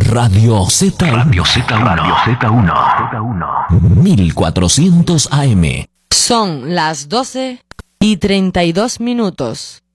Radio Z. Radio Z1. Radio Z1. 1400 AM. Son las 12:32.